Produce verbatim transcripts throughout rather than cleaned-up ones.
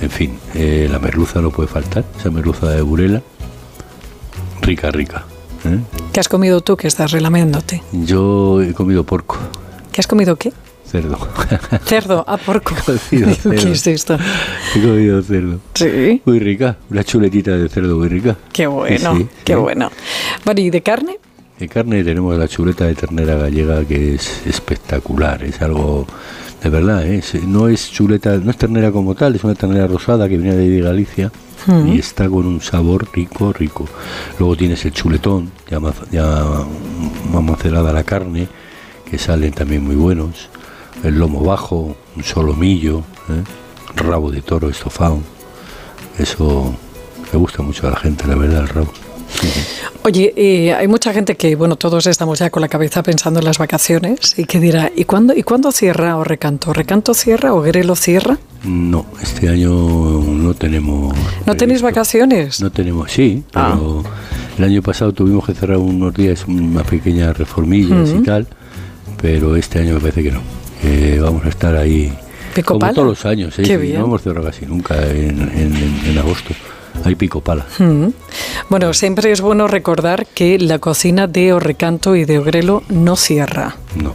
en fin, eh, la merluza no puede faltar, esa merluza de Burela, rica, rica. ¿eh? ¿Qué has comido tú que estás relamiéndote? Yo he comido porco. ¿Qué has comido qué? Cerdo. Cerdo, ah, porco. Cerdo. ¿Qué es esto? He comido cerdo. Sí. Muy rica, una chuletita de cerdo muy rica. Qué bueno, sí, qué sí. bueno. Bueno, ¿y de carne? De carne tenemos la chuleta de ternera gallega, que es espectacular, es algo de verdad, ¿eh? no es chuleta, no es ternera como tal, es una ternera rosada que viene de Galicia. Mm. Y está con un sabor rico, rico. Luego tienes el chuletón, ya, ya más macerada la carne, que salen también muy buenos. El lomo bajo, un solomillo, ¿eh? Rabo de toro estofado. Eso me gusta mucho a la gente, la verdad, el rabo. Sí. Oye, eh, hay mucha gente que, bueno, todos estamos ya con la cabeza pensando en las vacaciones y que dirá, ¿y cuándo, ¿y cuándo cierra o Recanto? ¿Recanto cierra o Grelo cierra? No, este año no tenemos... ¿No previsto. tenéis vacaciones? No tenemos, sí, pero ah. el año pasado tuvimos que cerrar unos días, unas pequeñas reformillas uh-huh. y tal, pero este año me parece que no. Eh, vamos a estar ahí ¿Pico como pala? Todos los años, ¿eh? Qué Sí, bien. No hemos cerrado casi nunca en, en, en, en agosto. Hay pico pala. Mm. Bueno, siempre es bueno recordar que la cocina de O Recanto y de Ogrelo no cierra. No,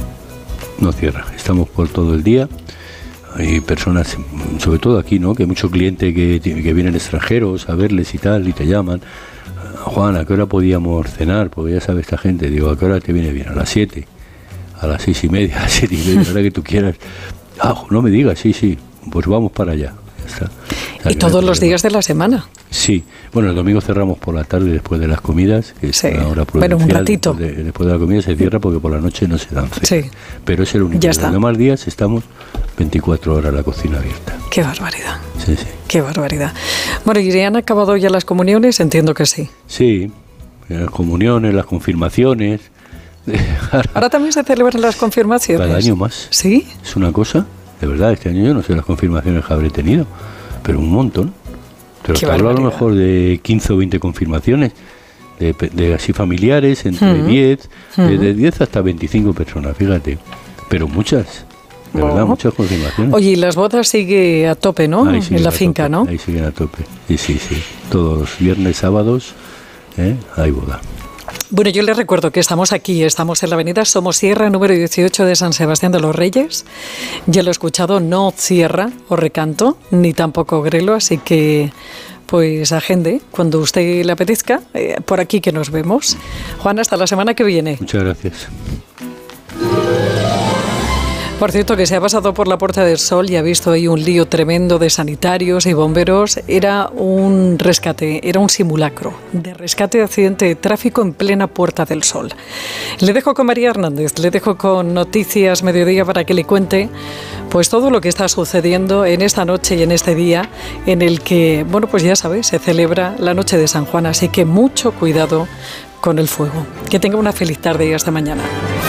no cierra. Estamos por todo el día. Hay personas, sobre todo aquí, ¿no? Que hay muchos clientes que, que vienen extranjeros a verles y tal, y te llaman. Juan, ¿a qué hora podíamos cenar? Porque ya sabe esta gente. Digo, ¿a qué hora te viene bien? A las siete, a las seis y media, a las siete y media, a la hora que tú quieras. Ah, no me digas, sí, sí, pues vamos para allá. Está. ¿Y todos los días de la semana? Sí. Bueno, el domingo cerramos por la tarde después de las comidas, que es sí. una hora bueno, un ratito. Después de, después de la comida se cierra porque por la noche no se dan cenas. Sí. Pero es el único. Ya está. Los demás días estamos veinticuatro horas la cocina abierta. Qué barbaridad. Sí, sí. Qué barbaridad. Bueno, ¿y han acabado ya las comuniones? Entiendo que sí. Sí, las comuniones, las confirmaciones. Ahora, Ahora también se celebran las confirmaciones. Cada año más. ¿Sí? Es una cosa, de verdad, este año yo no sé las confirmaciones que habré tenido, pero un montón. Pero te hablo a lo mejor de quince o veinte confirmaciones, de, de así familiares, entre uh-huh. diez, uh-huh. de, de diez hasta veinticinco personas, fíjate. Pero muchas, de oh. verdad, muchas confirmaciones. Oye, y las bodas sigue a tope, ¿no? En la finca, tope, ¿no? Ahí siguen a tope, sí, sí, sí. Todos los viernes, sábados, ¿eh? hay boda. Bueno, yo les recuerdo que estamos aquí, estamos en la avenida Somosierra, número dieciocho de San Sebastián de los Reyes. Ya lo he escuchado, no cierra O Recanto, ni tampoco Grelo, así que pues agende cuando usted le apetezca, eh, por aquí que nos vemos. Juan, hasta la semana que viene. Muchas gracias. Por cierto, que se ha pasado por la Puerta del Sol y ha visto ahí un lío tremendo de sanitarios y bomberos. Era un rescate, era un simulacro de rescate de accidente de tráfico en plena Puerta del Sol. Le dejo con María Hernández, le dejo con Noticias Mediodía para que le cuente pues todo lo que está sucediendo en esta noche y en este día en el que, bueno, pues ya sabes, se celebra la noche de San Juan, así que mucho cuidado con el fuego. Que tenga una feliz tarde y hasta mañana.